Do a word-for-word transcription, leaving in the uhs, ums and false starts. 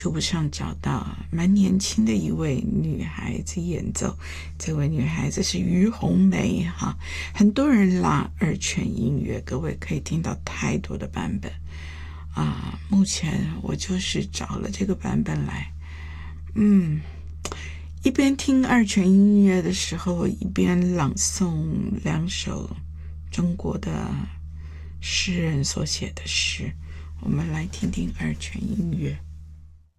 YouTube 上找到蛮年轻的一位女孩子演奏，这位女孩子是于红梅哈，很多人拉二泉音乐，各位可以听到太多的版本啊。目前我就是找了这个版本来，嗯，一边听二泉音乐的时候，一边朗诵两首中国的诗人所写的诗，我们来听听二泉音乐。